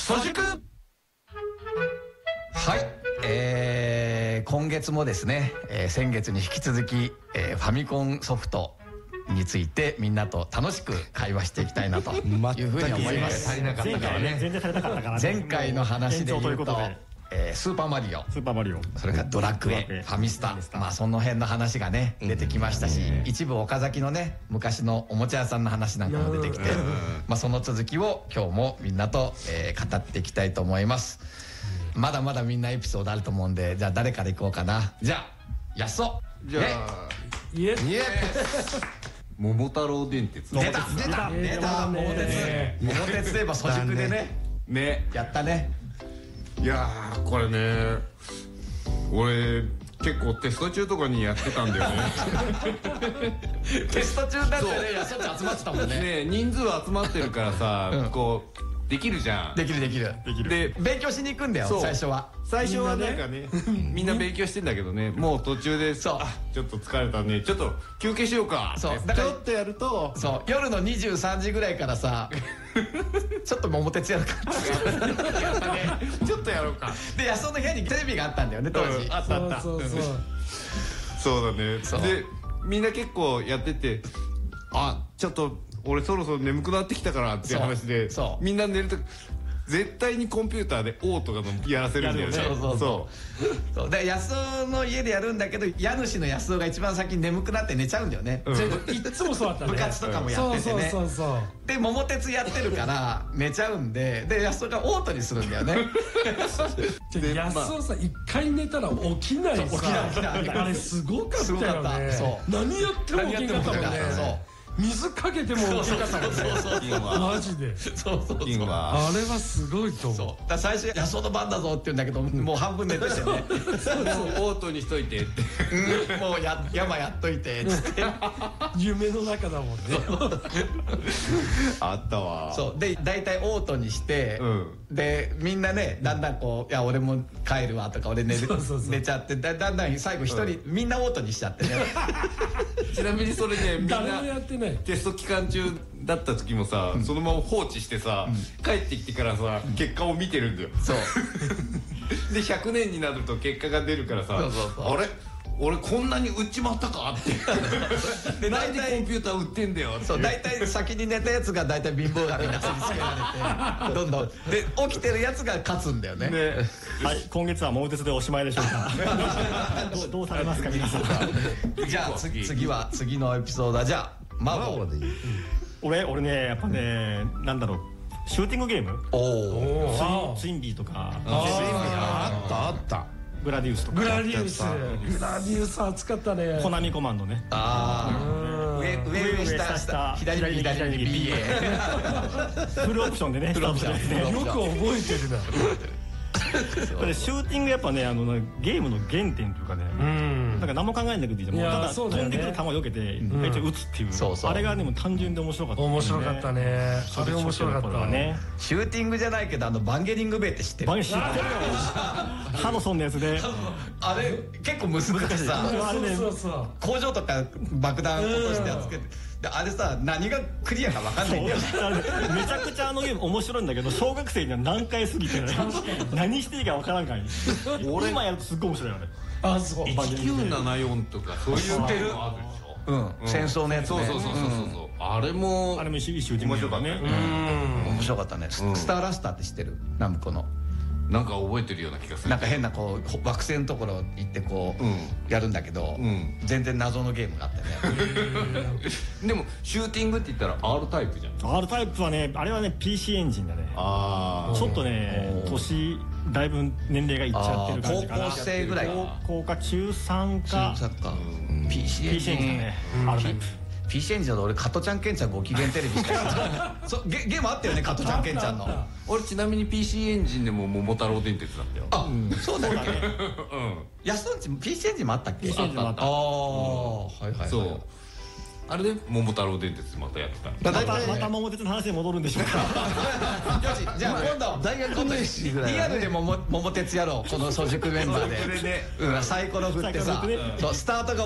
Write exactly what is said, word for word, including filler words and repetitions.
早熟。はい、えー、今月もですね、えー、先月に引き続き、えー、ファミコンソフトについてみんなと楽しく会話していきたいなというふうに思います。 足りなかったからね。全然足りなかったからね。 前回の話で言うと、えー、スーパーマリオ、 スーパーマリオ、 それからドラクエ、ファミスタ、まあその辺の話がね出てきましたし、一部岡崎のね昔のおもちゃ屋さんの話なんかも出てきて、まあその続きを今日もみんなと、えー、語っていきたいと思います。まだまだみんなエピソードあると思うんで、じゃあ誰からいこうかな。じゃあやっそ。 じゃあイエイエ桃太郎電鉄。 出た出た出た桃鉄。桃鉄といえば早熟でねねやったね。 いやーこれね、俺結構テスト中とかにやってたんだよね。 テスト中だってね、やっそっち集まってたもんね。 ね、人数集まってるからさ、こうできるじゃん。 できるできるで勉強しに行くんだよ最初は。 最初はなんかねみんな勉強してんだけどね、もう途中でそうちょっと疲れたね、ちょっと休憩しようかってちょっとやると、 そう夜のにじゅうさんじぐらいからさちょっと桃鉄やるかちょっとやろうかで、やっその部屋にテレビがあったんだよね当時。 あったあった。そうだね。でみんな結構やってて、あちょっと俺そろそろ眠くなってきたからっていう話で、みんな寝ると絶対にコンピューターで「お」とかのやらせるんだよね。 そうそうそうで安尾の家でやるんだけど、家主の安尾が一番先に眠くなって寝ちゃうんだよね。 いつもそうだったね。 部活とかもやっててね。で桃鉄やってるから寝ちゃうんで、で安尾がオートにするんだよね。 安尾さ一回寝たら起きないさ。起きないあれすごかったよね。何やっても起きなかったもんね。水かけても起きなかったもんね。マジで。そうそうそう。あれはすごいと思う。 だ最初安尾の番だぞって言うんだけど、もう半分寝ててね。 オートにしといてって。 もうや山やっといてっつって。 夢の中だもんね。 あったわ。 そうで大体オートにして、でみんなねだんだんこう「いや俺も帰るわ」とか「俺寝ちゃって」だんだん最後一人みんなオートにしちゃってね。 ちなみにそれねみんな誰もやってないテスト期間中だった時もさ、そのまま放置してさ、帰ってきてからさ結果を見てるんだよ。そうでひゃくねんになると結果が出るからさ、あれ俺こんなに売っちまったかって。でなんでコンピューター売ってんだよって。 そう大体先に寝たやつが大体貧乏神になすりつけられてどんどんで起きてるやつが勝つんだよね。 はい、今月は桃鉄でおしまいでしょうか。どうされますか皆さん。 じゃあ次次は次のエピソードはじゃあマーボーでいい。 俺俺ねやっぱねなんだろう、シューティングゲーム。おおツインビーとかあったあった。 グラディウスとか。 グラディウスグラディウス熱かったね。 コナミコマンドね。 ああ上上上下下左右左右 ビーエーフルオプションでね。 よく覚えてるな。 シューティングやっぱねあのゲームの原点というかね、なんか何も考えなくていいじゃん。もうただ飛んでくる球を避けてめっちゃ打つっていう、あれがねもう単純で面白かった。 面白かったね。それ面白かったね。 シューティングじゃないけどあのバンゲリングベイって知ってる？ バンゲリングベイハドソンのやつであれ結構難しいさ。工場とか爆弾落としてやっつけて、であれさ何がクリアか分かんないんだよ。 めちゃくちゃあのゲーム面白いんだけど、小学生には難解すぎて何していいか分からんからに。今やるとすっごい面白いあれ。 あそう。 いちきゅうななよんとかそういうゲームあるでしょ。 うん戦争のやつね。 そうそうそうそうそう。あれもあれも一緒に面白かったね。 面白かったね。スターラスターって知ってる？ナムコの。 なんか覚えてるような気がする。 なんか変なこう惑星のところ行ってこうやるんだけど、全然謎のゲームがあってね。 でもシューティングって言ったら アール タイプじゃん。 アール タイプはねあれはね ピーシー エンジンだね。ああちょっとね年だいぶ年齢がいっちゃってる感じかな。 高校生ぐらい高校か中さんかピーシー エンジンね。アール タイプピーシー エンジンだと俺加トちゃんケンちゃんご機嫌テレビしかやってない。ゲゲームあったよね加トちゃんケンちゃんの。 俺ちなみに ピーシー エンジンでも桃太郎電鉄だったよ。 あそうだっけ。安野んち ピーシー エンジンもあったっけ。 ピーシー エンジンもあった。 ああはいはいそう。あれで桃太郎電鉄またやってた。 またまた桃鉄の話に戻るんでしょうか。 よしじゃあ今度大学入試ぐらいリアルで桃桃鉄やろうこの早熟メンバーで。サイコロ振ってさスタートが